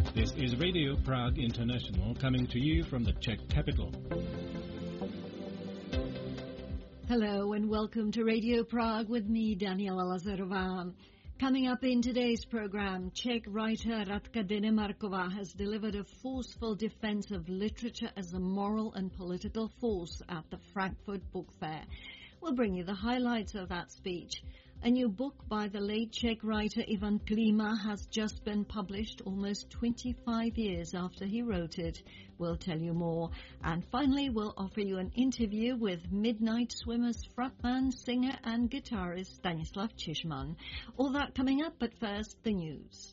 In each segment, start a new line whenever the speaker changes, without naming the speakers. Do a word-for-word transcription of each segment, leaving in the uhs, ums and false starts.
This is Radio Prague International coming to you from the Czech capital.
Hello and welcome to Radio Prague with me, Daniela Lazarová. Coming up in today's program, Czech writer Radka Denemarková has delivered a forceful defense of literature as a moral and political force at the Frankfurt Book Fair. We'll bring you the highlights of that speech. A new book by the late Czech writer Ivan Klíma has just been published almost twenty-five years after he wrote it. We'll tell you more. And finally, we'll offer you an interview with Midnight Swimmers frontman, singer and guitarist Stanislav Čishman. All that coming up, but first, the news.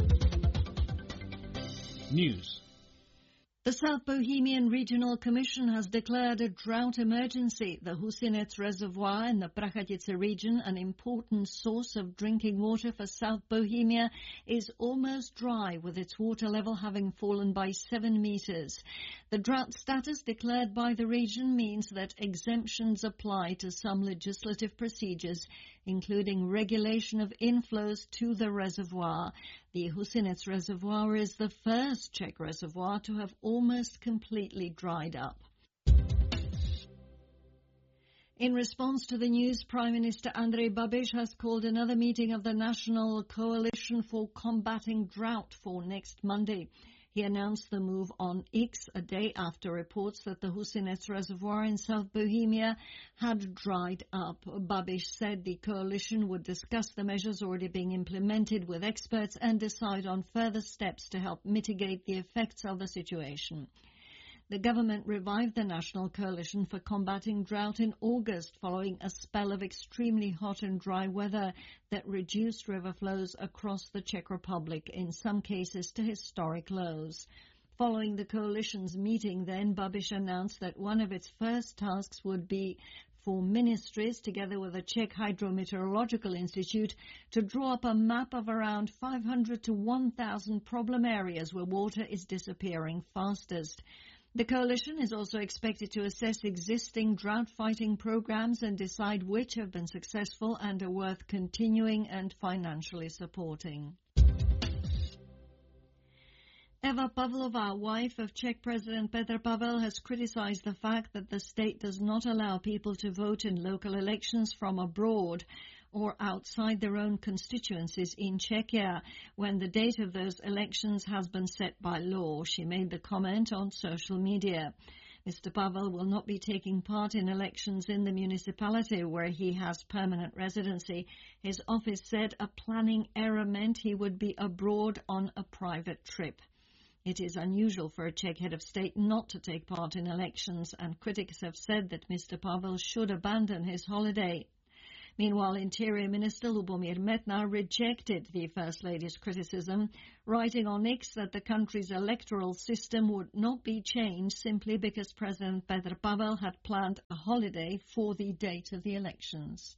News.
The South Bohemian Regional Commission has declared a drought emergency. The Husinec Reservoir in the Prachatice region, an important source of drinking water for South Bohemia, is almost dry, with its water level having fallen by seven meters. The drought status declared by the region means that exemptions apply to some legislative procedures, including regulation of inflows to the reservoir. The Husinec Reservoir is the first Czech reservoir to have almost completely dried up. In response to the news, Prime Minister Andrej Babiš has called another meeting of the National Coalition for Combating Drought for next Monday. He announced the move on X a day after reports that the Husinec Reservoir in South Bohemia had dried up. Babiš said the coalition would discuss the measures already being implemented with experts and decide on further steps to help mitigate the effects of the situation. The government revived the National Coalition for Combating Drought in August following a spell of extremely hot and dry weather that reduced river flows across the Czech Republic, in some cases to historic lows. Following the coalition's meeting then, Babiš announced that one of its first tasks would be for ministries, together with the Czech Hydrometeorological Institute, to draw up a map of around five hundred to one thousand problem areas where water is disappearing fastest. The coalition is also expected to assess existing drought-fighting programs and decide which have been successful and are worth continuing and financially supporting. Eva Pavlová, wife of Czech President Petr Pavel, has criticized the fact that the state does not allow people to vote in local elections from abroad or outside their own constituencies in Czechia when the date of those elections has been set by law. She made the comment on social media. Mister Pavel will not be taking part in elections in the municipality where he has permanent residency. His office said a planning error meant he would be abroad on a private trip. It is unusual for a Czech head of state not to take part in elections, and critics have said that Mister Pavel should abandon his holiday. Meanwhile, Interior Minister Lubomír Metnar rejected the First Lady's criticism, writing on X that the country's electoral system would not be changed simply because President Petr Pavel had planned a holiday for the date of the elections.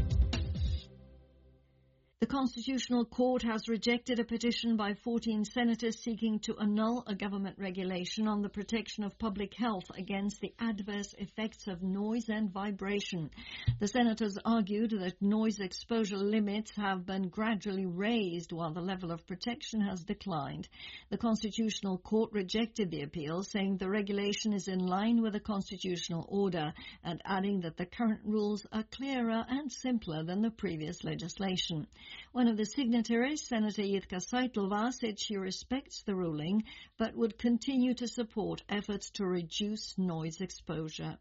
The Constitutional Court has rejected a petition by fourteen senators seeking to annul a government regulation on the protection of public health against the adverse effects of noise and vibration. The senators argued that noise exposure limits have been gradually raised while the level of protection has declined. The Constitutional Court rejected the appeal, saying the regulation is in line with the constitutional order and adding that the current rules are clearer and simpler than the previous legislation. One of the signatories, Senator Jitka Seitlová, said she respects the ruling but would continue to support efforts to reduce noise exposure.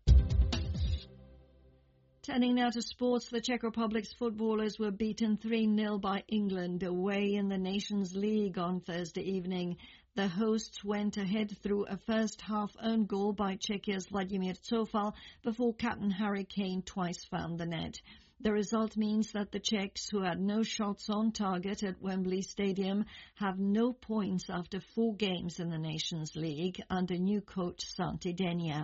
Turning now to sports, the Czech Republic's footballers were beaten three nil by England away in the Nations League on Thursday evening. The hosts went ahead through a first-half own goal by Czechia's Vladimír Coufal before captain Harry Kane twice found the net. The result means that the Czechs, who had no shots on target at Wembley Stadium, have no points after four games in the Nations League under new coach Santi Denia.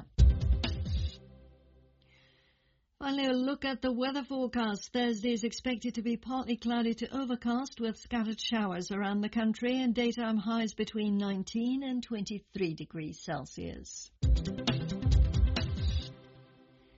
Finally, a look at the weather forecast. Thursday is expected to be partly cloudy to overcast with scattered showers around the country and daytime highs between nineteen and twenty-three degrees Celsius.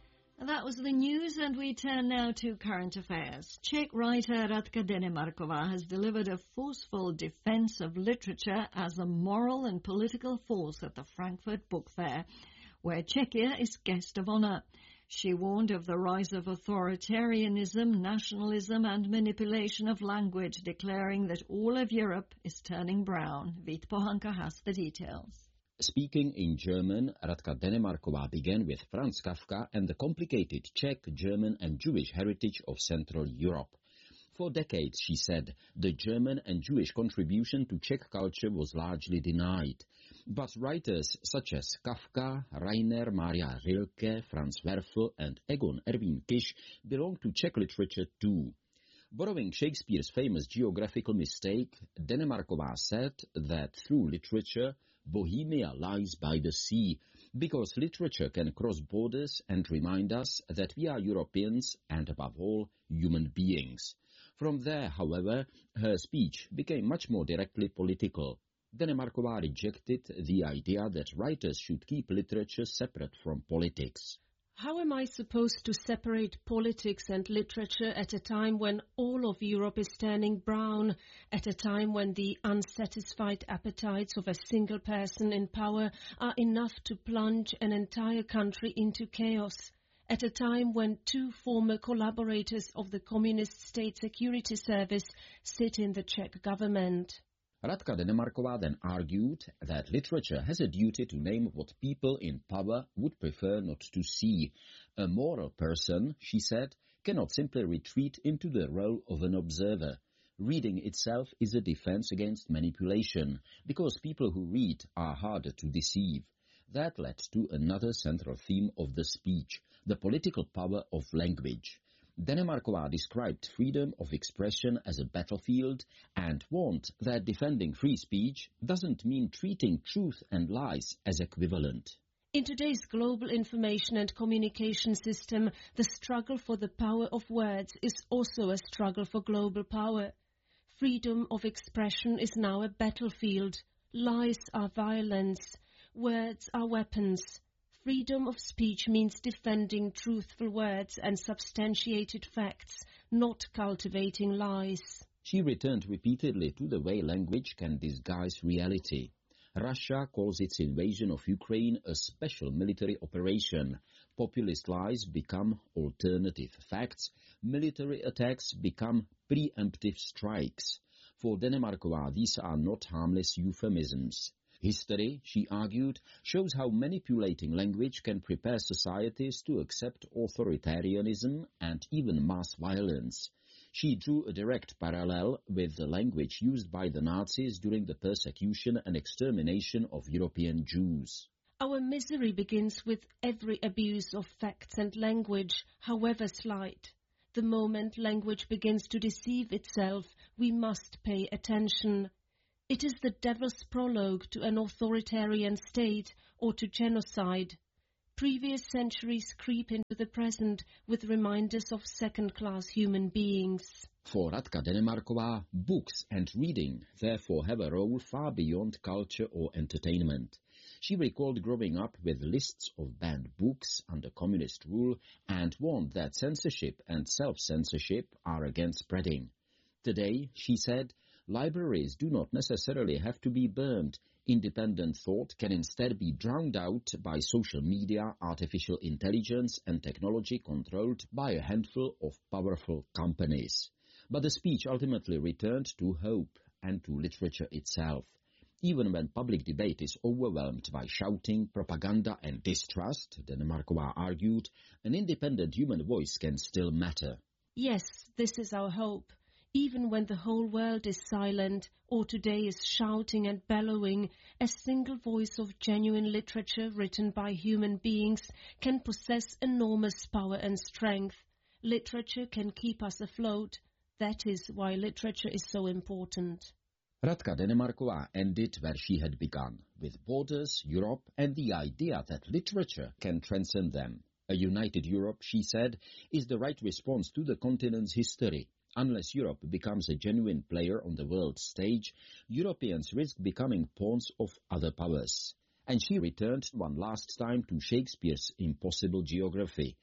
that was the news, and we turn now to current affairs. Czech writer Radka Denemarková has delivered a forceful defense of literature as a moral and political force at the Frankfurt Book Fair, where Czechia is guest of honor. She warned of the rise of authoritarianism, nationalism, and manipulation of language, declaring that all of Europe is turning brown. Vít Pohanka has the details.
Speaking in German, Radka Denemarková began with Franz Kafka and the complicated Czech, German and Jewish heritage of Central Europe. For decades, she said, the German and Jewish contribution to Czech culture was largely denied. But writers such as Kafka, Rainer Maria Rilke, Franz Werfel and Egon Erwin Kisch belong to Czech literature too. Borrowing Shakespeare's famous geographical mistake, Denemarková said that through literature, Bohemia lies by the sea, because literature can cross borders and remind us that we are Europeans and, above all, human beings. From there, however, her speech became much more directly political. Denemarková rejected the idea that writers should keep literature separate from politics.
How am I supposed to separate politics and literature at a time when all of Europe is turning brown, at a time when the unsatisfied appetites of a single person in power are enough to plunge an entire country into chaos, at a time when two former collaborators of the Communist State Security Service sit in the Czech government?
Radka Denemarková then argued that literature has a duty to name what people in power would prefer not to see. A moral person, she said, cannot simply retreat into the role of an observer. Reading itself is a defense against manipulation, because people who read are harder to deceive. That led to another central theme of the speech, the political power of language. Denemarková described freedom of expression as a battlefield and warned that defending free speech doesn't mean treating truth and lies as equivalent.
In today's global information and communication system, the struggle for the power of words is also a struggle for global power. Freedom of expression is now a battlefield. Lies are violence. Words are weapons. Freedom of speech means defending truthful words and substantiated facts, not cultivating lies.
She returned repeatedly to the way language can disguise reality. Russia calls its invasion of Ukraine a special military operation. Populist lies become alternative facts. Military attacks become preemptive strikes. For Denemarková, these are not harmless euphemisms. History, she argued, shows how manipulating language can prepare societies to accept authoritarianism and even mass violence. She drew a direct parallel with the language used by the Nazis during the persecution and extermination of European Jews.
Our misery begins with every abuse of facts and language, however slight. The moment language begins to deceive itself, we must pay attention. It is the devil's prologue to an authoritarian state or to genocide. Previous centuries creep into the present with reminders of second-class human beings.
For Radka Denemarková, books and reading therefore have a role far beyond culture or entertainment. She recalled growing up with lists of banned books under communist rule and warned that censorship and self-censorship are against spreading. Today, she said, libraries do not necessarily have to be burned. Independent thought can instead be drowned out by social media, artificial intelligence and technology controlled by a handful of powerful companies. But the speech ultimately returned to hope and to literature itself. Even when public debate is overwhelmed by shouting, propaganda and distrust, Denemarková argued, an independent human voice can still matter.
Yes, this is our hope. Even when the whole world is silent or today is shouting and bellowing, a single voice of genuine literature written by human beings can possess enormous power and strength. Literature can keep us afloat. That is why literature is so important.
Radka Denemarková ended where she had begun, with borders, Europe and the idea that literature can transcend them. A united Europe, she said, is the right response to the continent's history. Unless Europe becomes a genuine player on the world stage, Europeans risk becoming pawns of other powers. And she returned one last time to Shakespeare's impossible geography.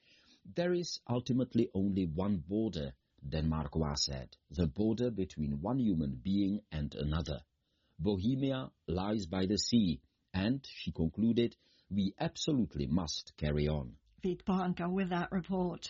There is ultimately only one border, Denmarkova said, the border between one human being and another. Bohemia lies by the sea, and, she concluded, we absolutely must carry on.
Vít Pohanka with that report.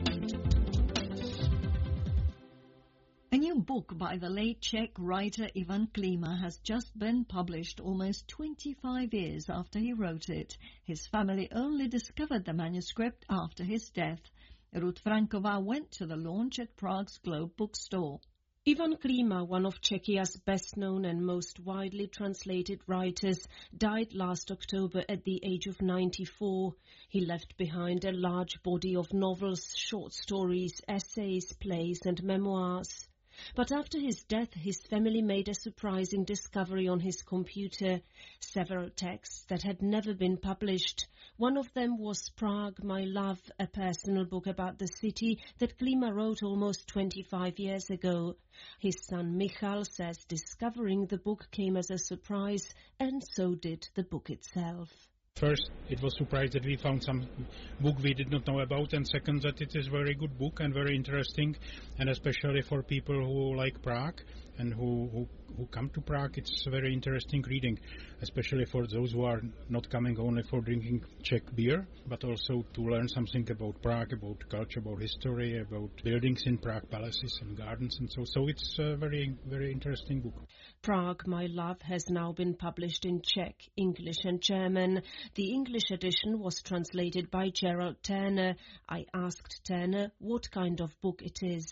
A new book by the late Czech writer Ivan Klima has just been published almost twenty-five years after he wrote it. His family only discovered the manuscript after his death. Ruth Franková went to the launch at Prague's Globe bookstore.
Ivan Klima, one of Czechia's best-known and most widely translated writers, died last October at the age of ninety-four. He left behind a large body of novels, short stories, essays, plays and memoirs. But after his death, his family made a surprising discovery on his computer, several texts that had never been published. One of them was Prague, My Love, a personal book about the city that Klima wrote almost twenty-five years ago. His son Michal says discovering the book came as a surprise, and so did the book itself.
First, it was surprised that we found some book we did not know about, and second, that it is a very good book and very interesting, and especially for people who like Prague and who, who, who come to Prague, it's very interesting reading, especially for those who are not coming only for drinking Czech beer, but also to learn something about Prague, about culture, about history, about buildings in Prague, palaces and gardens, and so. So it's a very, very interesting book.
Prague, My Love has now been published in Czech, English and German. The English edition was translated by Gerald Turner. I asked Turner what kind of book it is.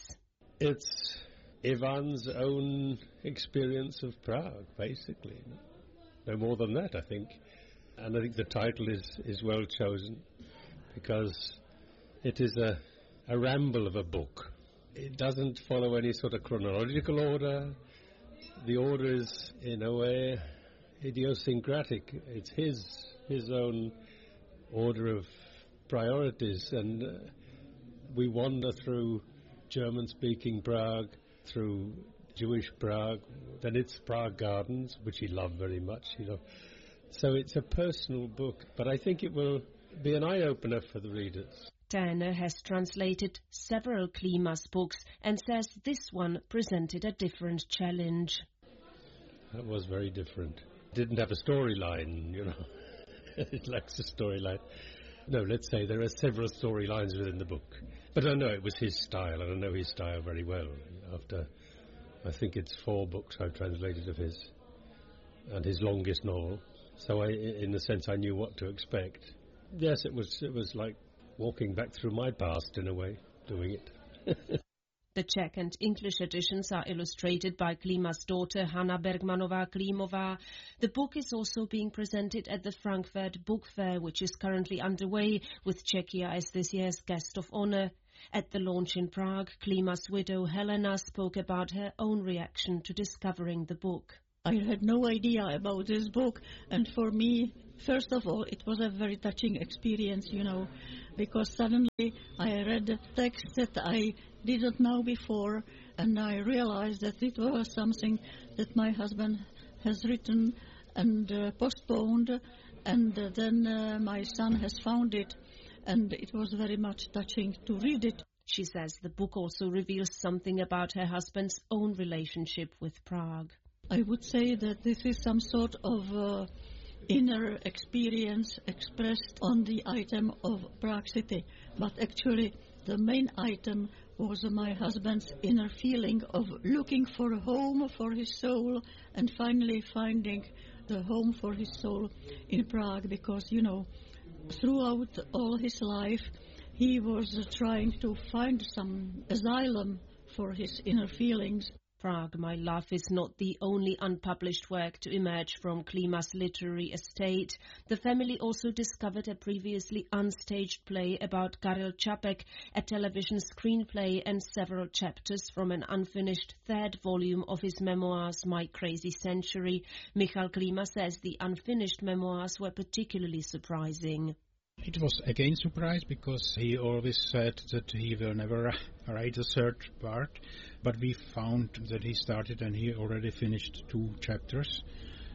It's Ivan's own experience of Prague, basically. No more than that, I think. And I think the title is, is well chosen because it is a, a ramble of a book. It doesn't follow any sort of chronological order. The order is, in a way, idiosyncratic. It's his his own order of priorities, and uh, we wander through German-speaking Prague, through Jewish Prague, then it's Prague Gardens, which he loved very much, you know. So it's a personal book, but I think it will be an eye-opener for the readers.
Turner has translated several Klima's books and says this one presented a different challenge.
That was very different. It didn't have a storyline, you know. It lacks a storyline. No, let's say there are several storylines within the book. But I know it was his style, and I know his style very well. After, I think it's four books I've translated of his, and his longest novel. So I, in a sense, I knew what to expect. Yes, it was it was like walking back through my past, in a way, doing it.
The Czech and English editions are illustrated by Klima's daughter Hanna Bergmanová-Klimová. The book is also being presented at the Frankfurt Book Fair, which is currently underway, with Czechia as this year's guest of honor. At the launch in Prague, Klima's widow Helena spoke about her own reaction to discovering the book.
I had no idea about this book, and for me, first of all, it was a very touching experience, you know, because suddenly I read a text that I didn't know before, and I realized that it was something that my husband has written and uh, postponed, and uh, then uh, my son has found it, and it was very much touching to read it.
She says the book also reveals something about her husband's own relationship with Prague.
I would say that this is some sort of uh, inner experience expressed on the item of Prague City, but actually the main item was my husband's inner feeling of looking for a home for his soul and finally finding the home for his soul in Prague, because, you know, throughout all his life he was uh, trying to find some asylum for his inner feelings.
Prague, My Love is not the only unpublished work to emerge from Klima's literary estate. The family also discovered a previously unstaged play about Karel Čapek, a television screenplay, and several chapters from an unfinished third volume of his memoirs, My Crazy Century. Michal Klima says the unfinished memoirs were particularly surprising.
It was again surprise because he always said that he will never write a third part, but we found that he started and he already finished two chapters.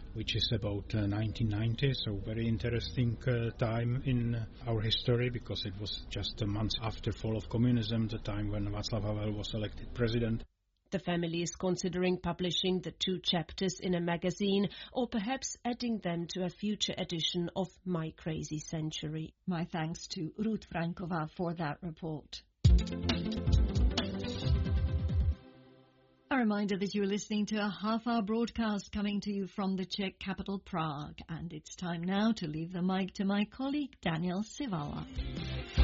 which is about uh, nineteen ninety, so very interesting uh, time in uh, our history, because it was just a month after fall of communism, the time when Václav Havel was elected president.
The family is considering publishing the two chapters in a magazine, or perhaps adding them to a future edition of My Crazy Century.
My thanks to Ruth Frankova for that report. A reminder that you're listening to a half-hour broadcast coming to you from the Czech capital Prague. And it's time now to leave the mic to my colleague Daniel Sivala.